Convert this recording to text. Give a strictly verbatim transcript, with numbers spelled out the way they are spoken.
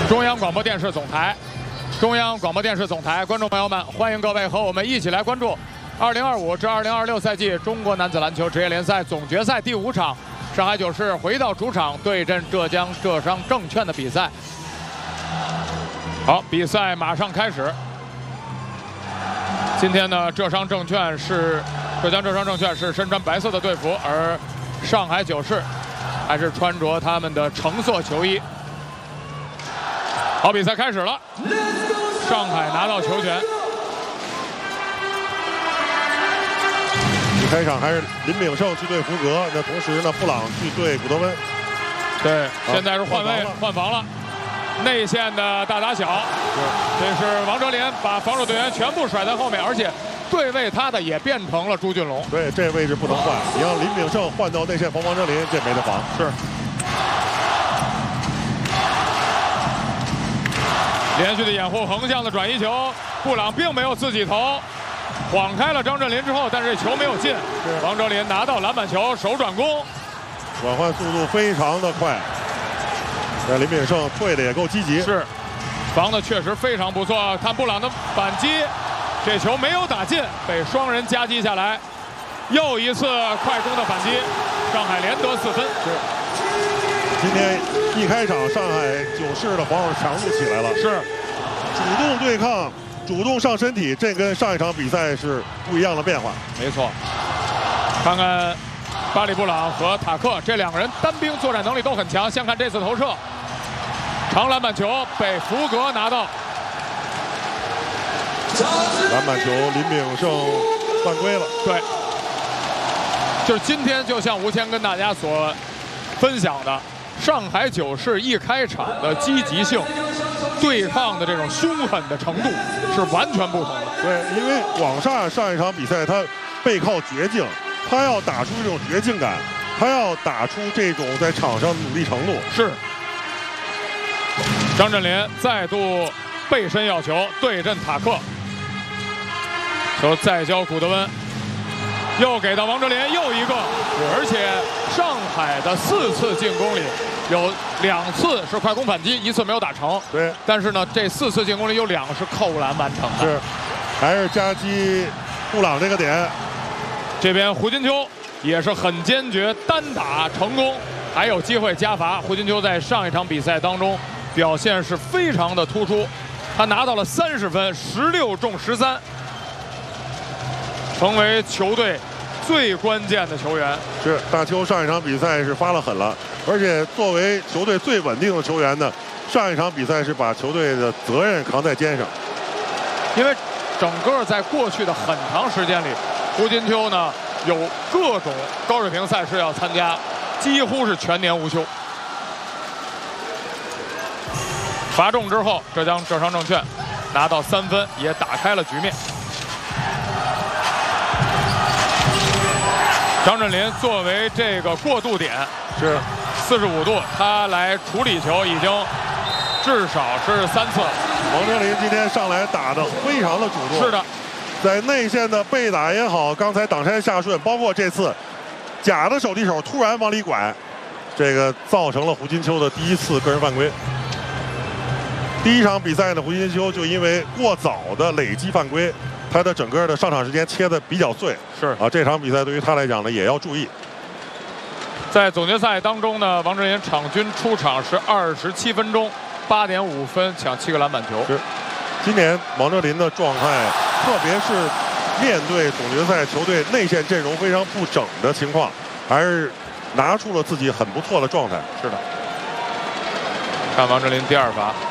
中央广播电视总台，中央广播电视总台，观众朋友们，欢迎各位和我们一起来关注二零二五至二零二六赛季中国男子篮球职业联赛总决赛第五场，上海九市回到主场对阵浙江浙商证券的比赛。好，比赛马上开始。今天呢，浙商证券是浙江浙商证券是身穿白色的队服，而上海九市还是穿着他们的橙色球衣。 好，比赛开始了，上海拿到球权。 一开场还是林炳胜去对福格，那同时呢，布朗去对古德温。 对，啊、现在是换位换防了，内线的大打小。这是王哲林把防守队员全部甩在后面，而且对位他的也变成了朱俊龙。 对，这位置不能换，你让林炳胜换到内线防王哲林，这没得防。 是。 连续的掩护，横向的转移球，布朗并没有自己投，晃开了张镇麟之后，但是球没有进。王哲林拿到篮板球，手转攻， 转换速度非常的快。那林炳胜退的也够积极， 是，防的确实非常不错。看布朗的反击，这球没有打进，被双人夹击下来。又一次快攻的反击，上海连得四分。 是。 今天一开场，上海九市的防守强度起来了， 是主动对抗，主动上身体，这跟上一场比赛是不一样的变化。 没错，看看巴里布朗和塔克这两个人单兵作战能力都很强。先看这次投射，长篮板球被福格拿到， 篮板球林炳胜犯规了。 对，就是今天就像吴谦跟大家所分享的。 上海九市一开场的积极性、对抗的这种凶狠的程度是完全不同的。 对，因为广厦上一场比赛他背靠绝境，他要打出这种绝境感，他要打出这种在场上的努力程度。 是。张镇麟再度背身要球对阵塔克，球再交古德温，又给到王哲林，又一个，而且上海的四次进攻里。 有两次是快攻反击，一次没有打成。 对， 但是呢，这四次进攻里有两个是扣篮完成的。 是，还是夹击布朗这个点。 这边胡金秋也是很坚决，单打成功，还有机会加罚。胡金秋在上一场比赛当中表现是非常的突出，他拿到了三十分，十六中十三，成为球队最关键的球员。 是，大邱上一场比赛是发了狠了。 而且作为球队最稳定的球员呢，上一场比赛是把球队的责任扛在肩上。 因为整个在过去的很长时间里，胡金秋呢有各种高水平赛事要参加，几乎是全年无休。罚中之后，浙江浙商证券拿到三分，也打开了局面。张镇麟作为这个过渡点是。 四十五度，他来处理球已经至少是三次。 王哲林今天上来打得非常的主动。 是的， 在内线的背打也好，刚才挡拆下顺，包括这次假的手递手突然往里拐，这个造成了胡金秋的第一次个人犯规。第一场比赛呢，胡金秋就因为过早的累积犯规，他的整个的上场时间切得比较碎。 是啊， 这场比赛对于他来讲呢，也要注意。 在总决赛当中呢，王哲林场均出场是二十七分钟，八点五分，抢七个篮板球。 是，今年王哲林的状态，特别是面对总决赛球队内线阵容非常不整的情况，还是拿出了自己很不错的状态。 是的，看王哲林第二罚。